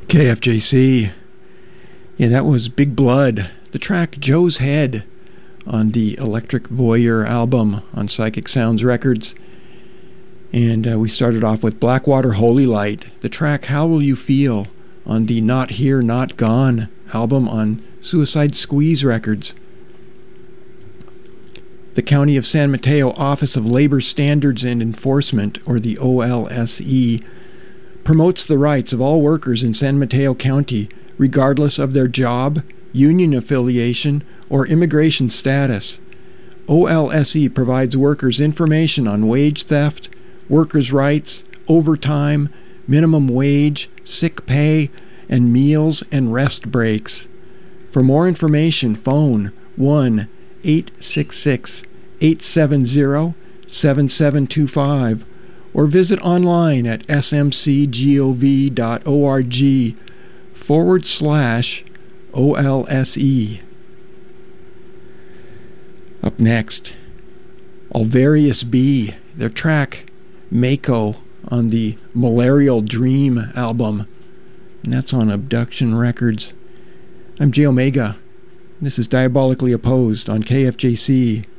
KFJC. Yeah, that was Big Blood, the track Joe's Head on the Electric Voyeur album on Psychic Sounds Records. And we started off with Blackwater Holy Light, the track How Will You Feel on the Not Here, Not Gone album on Suicide Squeeze Records. The County of San Mateo Office of Labor Standards and Enforcement, or the OLSE, promotes the rights of all workers in San Mateo County, regardless of their job, union affiliation, or immigration status. OLSE provides workers information on wage theft, workers' rights, overtime, minimum wage, sick pay, and meals and rest breaks. For more information, phone 1-866-870-7725 or visit online at smcgov.org/OLSE. Up next, Alvarius B, their track Mako on the Malarial Dream album, and that's on Abduction Records. I'm J Omega. This is Diabolically Opposed on KFJC.